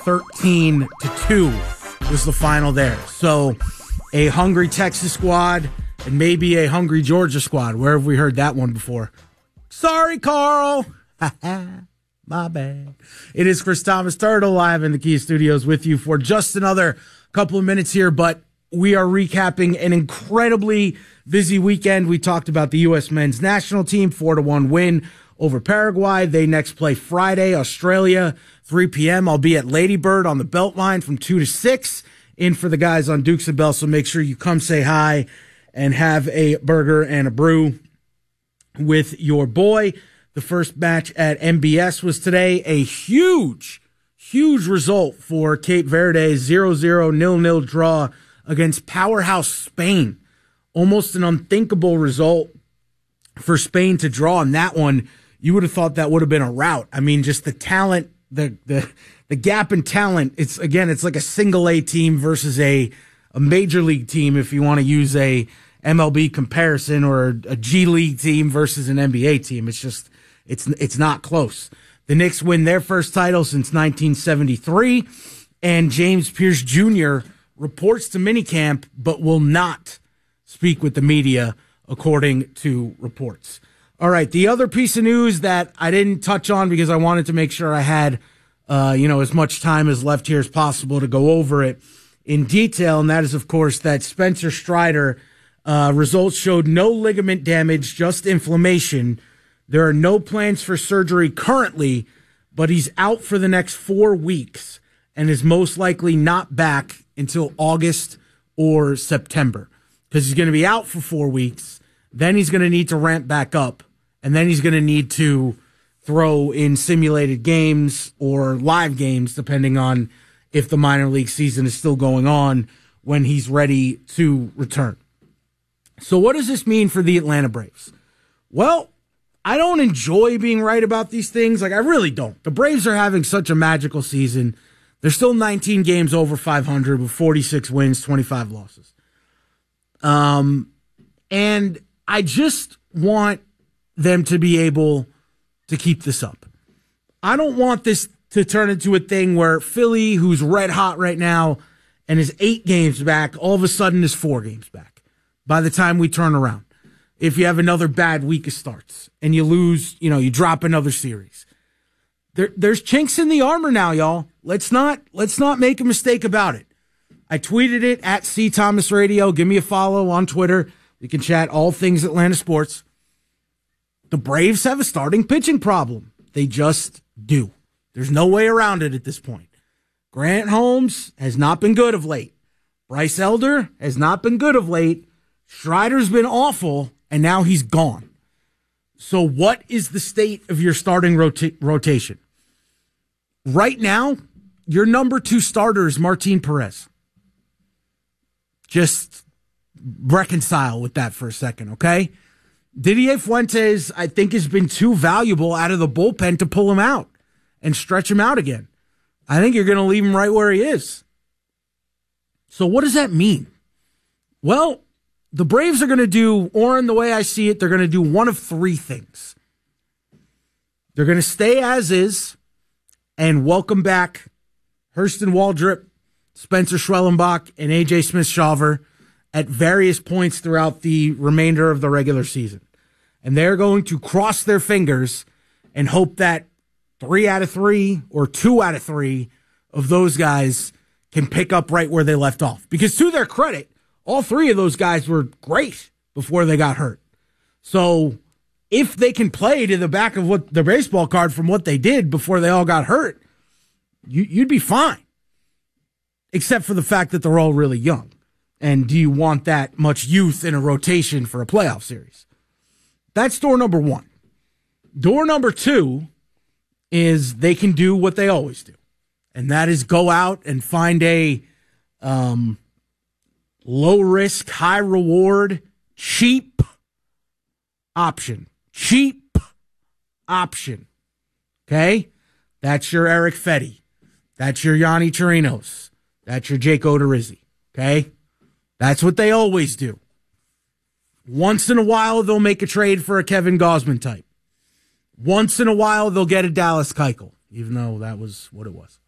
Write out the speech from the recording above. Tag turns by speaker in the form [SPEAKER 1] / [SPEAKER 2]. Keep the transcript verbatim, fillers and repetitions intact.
[SPEAKER 1] thirteen to two was the final there. So a hungry Texas squad and maybe a hungry Georgia squad. Where have we heard that one before? Sorry, Carl. My bad. It is Chris Thomas Turtle live in the Kia Studios with you for just another couple of minutes here, but we are recapping an incredibly busy weekend. We talked about the U S men's national team, four to one win over Paraguay. They next play Friday, Australia, three p.m. I'll be at Lady Bird on the Beltline from two to six, in for the guys on Dukes of Bell, so make sure you come say hi and have a burger and a brew with your boy. The first match at M B S was today. A huge, huge result for Cape Verde, zero zero, nil nil draw against powerhouse Spain. Almost an unthinkable result for Spain to draw on that one. You would have thought that would have been a rout. I mean, just the talent, the the the gap in talent. It's again, it's like a single A team versus a a major league team, if you want to use a M L B comparison, or a G League team versus an N B A team. It's just it's it's not close. The Knicks win their first title since nineteen seventy-three, and James Pierce Junior reports to minicamp but will not speak with the media, according to reports. All right, the other piece of news that I didn't touch on because I wanted to make sure I had, uh, you know, as much time as left here as possible to go over it in detail, and that is, of course, that Spencer Strider, uh, results showed no ligament damage, just inflammation. There are no plans for surgery currently, but he's out for the next four weeks and is most likely not back until August or September, because he's going to be out for four weeks. Then he's going to need to ramp back up, and then he's going to need to throw in simulated games or live games, depending on if the minor league season is still going on when he's ready to return. So what does this mean for the Atlanta Braves? Well, I don't enjoy being right about these things. Like, I really don't. The Braves are having such a magical season. They're still nineteen games over five hundred with forty-six wins, twenty-five losses. Um, and I just want them to be able to keep this up. I don't want this to turn into a thing where Philly, who's red hot right now and is eight games back, all of a sudden is four games back by the time we turn around. If you have another bad week of starts and you lose, you know, you drop another series. There, there's chinks in the armor now, y'all. Let's not, let's not make a mistake about it. I tweeted it at C Thomas Radio. Give me a follow on Twitter. We can chat all things Atlanta sports. The Braves have a starting pitching problem. They just do. There's no way around it at this point. Grant Holmes has not been good of late. Bryce Elder has not been good of late. Strider's been awful, and now he's gone. So what is the state of your starting rota- rotation? Right now, your number two starter is Martin Perez. Just reconcile with that for a second, okay? Didier Fuentes, I think, has been too valuable out of the bullpen to pull him out and stretch him out again. I think you're going to leave him right where he is. So what does that mean? Well, the Braves are going to do, or in the way I see it, they're going to do one of three things. They're going to stay as is and welcome back Hurston Waldrep, Spencer Schwellenbach, and A J Smith-Shawver at various points throughout the remainder of the regular season. And they're going to cross their fingers and hope that three out of three or two out of three of those guys can pick up right where they left off. Because to their credit, all three of those guys were great before they got hurt. So if they can play to the back of what the baseball card from what they did before they all got hurt, you, you'd be fine. Except for the fact that they're all really young. And do you want that much youth in a rotation for a playoff series? That's door number one. Door number two is they can do what they always do. And that is go out and find a um, low risk, high reward, cheap option. Cheap option. Okay? That's your Eric Fetty. That's your Yanni Chirinos. That's your Jake Odorizzi. Okay? That's what they always do. Once in a while, they'll make a trade for a Kevin Gausman type. Once in a while, they'll get a Dallas Keuchel, even though that was what it was.